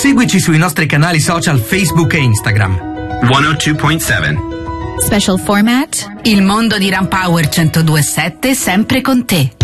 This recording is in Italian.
Seguici sui nostri canali social Facebook e Instagram. 102.7 Special format. Il mondo di Rampower 102.7 sempre con te.